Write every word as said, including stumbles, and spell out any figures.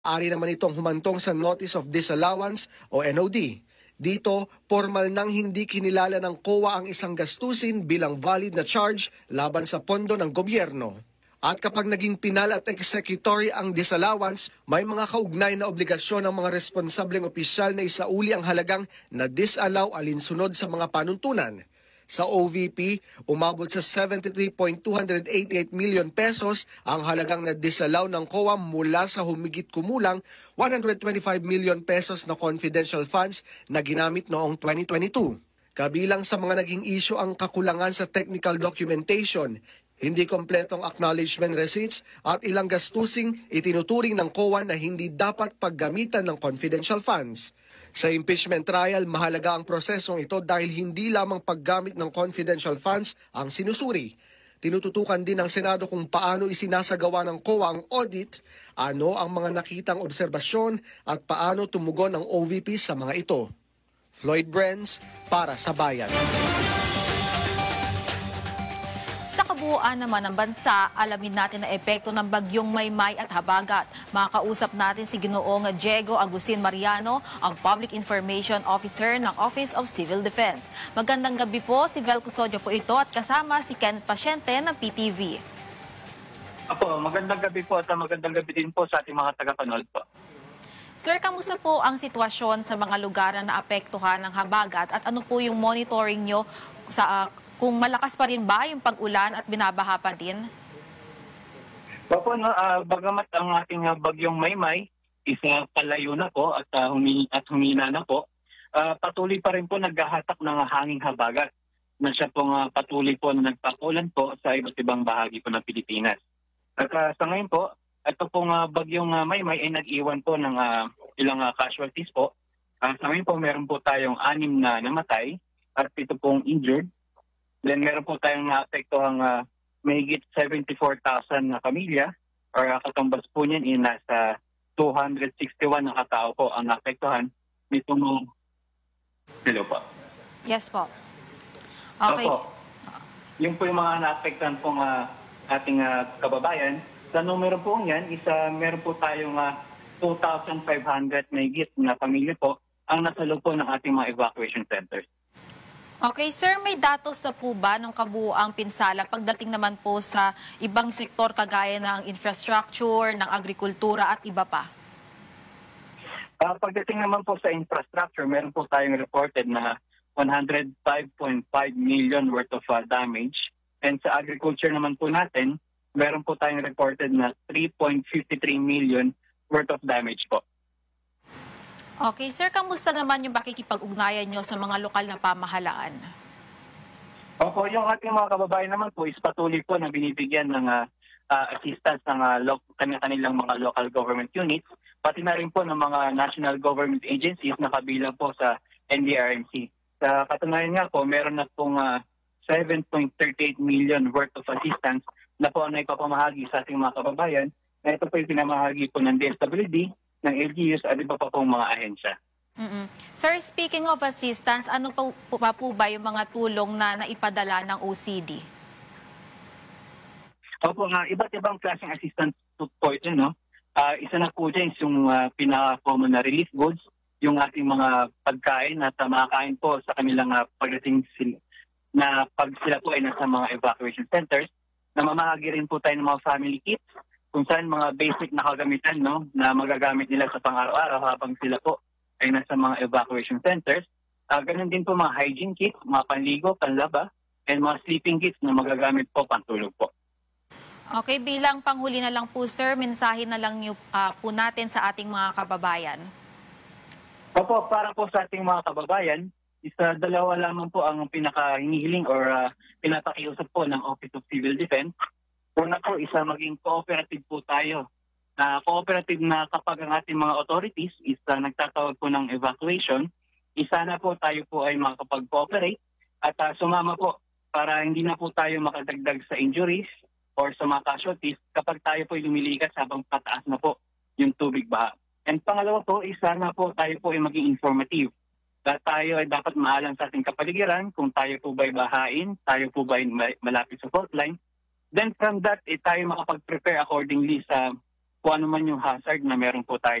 Ari naman itong humantong sa Notice of Disallowance o N O D. Dito, formal nang hindi kinilala ng C O A ang isang gastusin bilang valid na charge laban sa pondo ng gobyerno. At kapag naging pinal at executory ang disallowance, may mga kaugnay na obligasyon ng mga responsableng opisyal na isauli ang halagang na disallow alinsunod sa mga panuntunan. Sa O V P, umabot sa seventy-three point two eight eight million pesos ang halagang na-disallow ng C O A mula sa humigit kumulang one hundred twenty-five million pesos na confidential funds na ginamit noong twenty twenty-two. Kabilang sa mga naging issue ang kakulangan sa technical documentation, hindi kompletong acknowledgement receipts at ilang gastusing itinuturing ng C O A na hindi dapat paggamitan ng confidential funds. Sa impeachment trial, mahalaga ang prosesong ito dahil hindi lamang paggamit ng confidential funds ang sinusuri. Tinututukan din ng Senado kung paano isinasagawa ng C O A ang audit, ano ang mga nakitang obserbasyon at paano tumugon ang O V P sa mga ito. Floyd Brenz para sa Bayan. Kabuuan naman ng bansa, alamin natin ang epekto ng bagyong Maymay at Habagat. Makakausap natin si Ginoong Diego Agustin Mariano, ang Public Information Officer ng Office of Civil Defense. Magandang gabi po, si Vel Custodio po ito at kasama si Kenneth Pasyente ng P T V. Apo, magandang gabi po at magandang gabi din po sa ating mga tagapanood po. Sir, kamusta po ang sitwasyon sa mga lugar na naapektuhan ng Habagat at ano po yung monitoring nyo sa uh, kung malakas pa rin ba yung pag-ulan at binabaha pa din? Opo, no, uh, bagamat ang ating uh, bagyong Maymay isa palayo na po at, uh, humi at humina na po, uh, patuloy pa rin po naghahatak ng hanging habagat na siya pong uh, patuloy po na nagpakulan po sa iba't ibang bahagi po ng Pilipinas. At uh, sa ngayon po, ito pong uh, bagyong uh, Maymay ay nag-iwan po ng uh, ilang uh, casualties po. Uh, sa ngayon po, meron po tayong anim na namatay at ito pong injured. Then meron po tayong naapektuhang uh, mahigit seventy-four thousand na pamilya or uh, katumbas po niyan in nasa two hundred sixty-one na katao po ang naapektuhan nitong hello po. Yes po. Okay. Opo. Yung po yung mga naapektuhan pong uh, ating uh, kababayan, sa numero po yan, isa meron po tayong uh, two thousand five hundred mahigit na pamilya po ang nasa loob po ng ating mga evacuation centers. Okay, sir, may datos na po ba ng kabuuang pinsala pagdating naman po sa ibang sektor kagaya ng infrastructure, ng agrikultura at iba pa? Uh, pagdating naman po sa infrastructure, meron po tayong reported na one hundred five point five million worth of uh, damage. And sa agriculture naman po natin, meron po tayong reported na three point five three million worth of damage po. Okay, sir, kamusta naman yung pakikipag-ugnayan nyo sa mga lokal na pamahalaan? Opo, yung ating mga kababayan naman po is patuloy po na binibigyan ng uh, uh, assistance ng uh, lo- kanilang mga local government units, pati na rin po ng mga national government agencies na kabilang po sa N D R M C. Sa katunayan nga po, meron na pong uh, seven point three eight million worth of assistance na po ang naipapamahagi sa ating mga kababayan. Na ito po yung pinamahagi po ng D S W D, ng L G Us at iba pa pong mga ahensya. Mm-mm. Sir, speaking of assistance, ano pa, pa po ba yung mga tulong na naipadala ng O C D? Opo nga, iba't ibang klaseng assistance po ito, no? Uh, isa na po dyan yung uh, pinaka-common na relief goods, yung ating mga pagkain at uh, makakain po sa kanilang uh, pagdating sila, na pag sila po ay nasa mga evacuation centers, na mamahagi rin po tayo ng mga family kits, kung saan mga basic na kagamitan, no, na magagamit nila sa pang-araw-araw habang sila po ay nasa mga evacuation centers. Uh, ganun din po mga hygiene kits, mga panligo, panlaba, and mga sleeping kits na magagamit po pantulog po. Okay, bilang panghuli na lang po, sir, mensahe na lang niyo uh, po natin sa ating mga kababayan. Opo, para po sa ating mga kababayan, isa dalawa lamang po ang pinaka-hinihiling or uh, pinapakiusap po ng Office of Civil Defense. Una po, isa maging cooperative po tayo. Uh, cooperative na kapag ang ating mga authorities is uh, nagtatawag po ng evacuation, isa na po tayo po ay makapag-cooperate at uh, sumama po para hindi na po tayo makadagdag sa injuries or sa mga casualties kapag tayo po ay lumilikas habang pataas na po yung tubig baha. And pangalawa po, isa na po tayo po ay maging informative. At tayo ay dapat maalam sa ating kapaligiran kung tayo po ba ay bahain, tayo po ba ay malapit sa fault line. Then from that, eh, tayo makapag-prepare accordingly sa kung ano man yung hazard na meron po tayo